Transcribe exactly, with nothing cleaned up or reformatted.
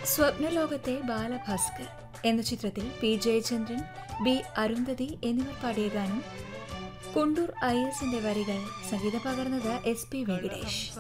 സ്വപ്നലോകത്തെ ബാലഭാസ്കർ എന്ന ചിത്രത്തിൽ P Jayachandran, B Arundhati എന്നിവർ പാടിയ ഗാനം കുണ്ടൂർ ഐ എസിന്റെ വരികൾ. സംഗീതം പകർന്നത് എസ് പി വെങ്കിടേഷ്.